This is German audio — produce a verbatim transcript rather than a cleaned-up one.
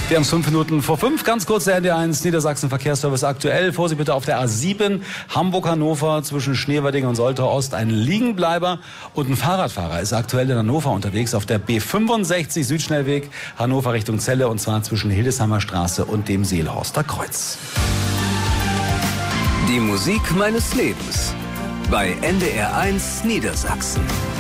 Wir haben es fünf Minuten vor fünf. Ganz kurz der N D eins Niedersachsen Verkehrsservice aktuell. Vorsicht bitte auf der A sieben Hamburg-Hannover zwischen Schneewerding und Soltau Ost. Ein Liegenbleiber und ein Fahrradfahrer ist aktuell in Hannover unterwegs auf der B fünfundsechzig Südschnellweg Hannover Richtung Celle, und zwar zwischen Hildesheimer Straße und dem Seelhorster Kreuz. Die Musik meines Lebens bei N D R eins Niedersachsen.